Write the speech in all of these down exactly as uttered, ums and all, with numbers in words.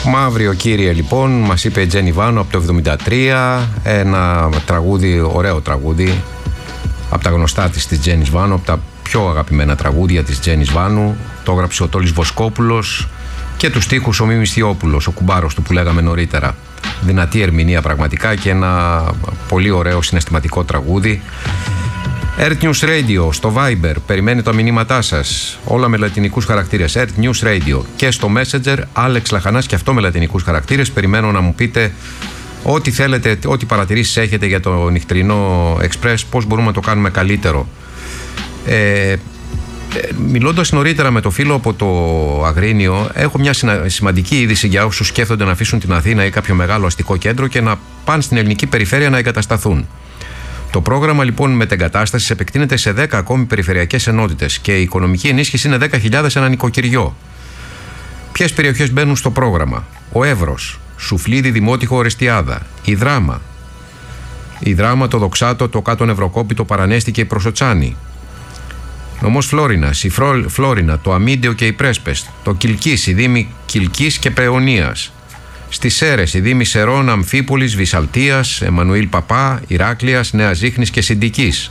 Μαύριο κύριε, λοιπόν, μας είπε η Τζένι Βάνου από το εβδομήντα τρία, ένα τραγούδι, ωραίο τραγούδι, από τα γνωστά της της Τζένις Βάνου, από τα πιο αγαπημένα τραγούδια της Τζένις Βάνου. Το έγραψε ο Τόλης Βοσκόπουλος και τους στίχους ο Μίμης Θειόπουλος, ο κουμπάρος του που λέγαμε νωρίτερα. Δυνατή ερμηνεία πραγματικά και ένα πολύ ωραίο συναισθηματικό τραγούδι. Earth News Radio στο Viber, περιμένει τα μηνύματά σας, όλα με λατινικούς χαρακτήρες. Earth News Radio και στο Messenger, Άλεξ Λαχανάς, και αυτό με λατινικούς χαρακτήρες. Περιμένω να μου πείτε ό,τι θέλετε, ό,τι παρατηρήσεις έχετε για το νυχτερινό Express, πώς μπορούμε να το κάνουμε καλύτερο. Ε, Μιλώντας νωρίτερα με το φίλο από το Αγρίνιο, έχω μια σημαντική είδηση για όσους σκέφτονται να αφήσουν την Αθήνα ή κάποιο μεγάλο αστικό κέντρο και να πάνε στην ελληνική περιφέρεια να εγκατασταθούν. Το πρόγραμμα λοιπόν μετεγκατάστασης επεκτείνεται σε δέκα ακόμη περιφερειακές ενότητες και η οικονομική ενίσχυση είναι δέκα χιλιάδες ένα νοικοκυριό. Ποιες περιοχές μπαίνουν στο πρόγραμμα? Ο Εύρος, Σουφλίδι, Δημότυχο, Ορεστιάδα, η Δράμα, η Δράμα, το Δοξάτο, το Κάτω Νευροκόπη, το Παρανέστη και η Προσοτσάνη. Νομός Φλόρινας, η Φλόρινα, το Αμίντεο και η Πρέσπες, το Κιλκής, η Δήμη Κιλκής και Παιωνίας. Στις Σέρρες, η Δήμη Σερών, Αμφίπολης, Βυσσαλτίας, Εμμανουήλ Παπά, Ηράκλειας, Νέας Ζήχνης και Συντικής.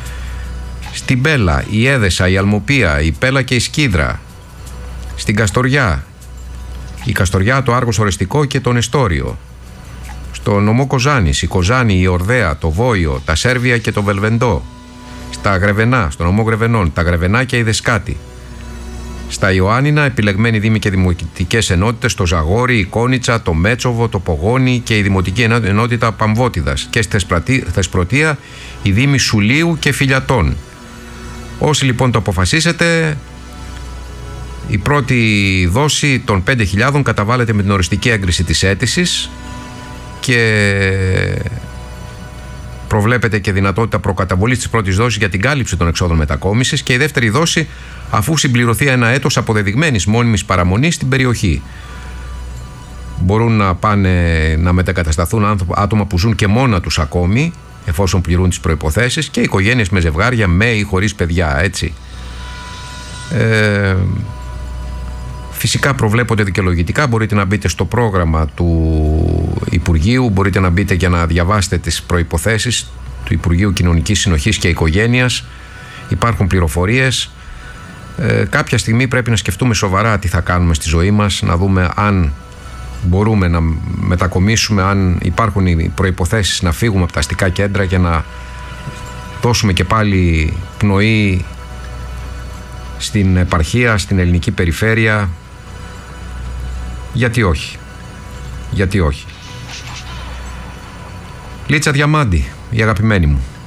Στην Πέλα, η Έδεσα, η Αλμοπία, η Πέλα και η Σκίδρα. Στην Καστοριά, η Καστοριά, το Άργος Ορεστικό και το Νεστόριο. Στο νομό Κοζάνης, η Κοζάνη, η Ορδέα, το Βόιο, τα Σέρβια και το Βελβεντό. Στα Γρεβενά, στο νομό Γρεβενών, τα Γρεβενά και η Δεσκάτη. Στα Ιωάννινα, επιλεγμένοι δήμοι και δημοτικές ενότητες, το Ζαγόρι, η Κόνιτσα, το Μέτσοβο, το Πογόνι και η δημοτική ενότητα Παμβότιδας. Και στη Θεσπρωτεία, οι δήμοι Σουλίου και Φιλιατών. Όσοι λοιπόν το αποφασίσετε, η πρώτη δόση των πέντε χιλιάδων καταβάλλεται με την οριστική έγκριση της αίτησης και προβλέπεται και δυνατότητα προκαταβολής της πρώτης δόσης για την κάλυψη των εξόδων μετακόμισης, και η δεύτερη δόση αφού συμπληρωθεί ένα έτος αποδεδειγμένης μόνιμης παραμονής στην περιοχή. Μπορούν να πάνε να μετακατασταθούν άτομα που ζουν και μόνα τους ακόμη, εφόσον πληρούν τις προϋποθέσεις, και οικογένειες με ζευγάρια με ή χωρίς παιδιά, έτσι. Ε, φυσικά προβλέπονται δικαιολογητικά, μπορείτε να μπείτε στο πρόγραμμα του Υπουργείου, μπορείτε να μπείτε για να διαβάσετε τις προϋποθέσεις του Υπουργείου Κοινωνικής Συνοχής και Οικογένειας. Υπάρχουν πληροφορίες. Ε, κάποια στιγμή πρέπει να σκεφτούμε σοβαρά τι θα κάνουμε στη ζωή μας, να δούμε αν μπορούμε να μετακομίσουμε, αν υπάρχουν οι προϋποθέσεις να φύγουμε από τα αστικά κέντρα και να δώσουμε και πάλι πνοή στην επαρχία, στην ελληνική περιφέρεια. Γιατί όχι? Γιατί όχι? Λίτσα Διαμάντη, η αγαπημένη μου.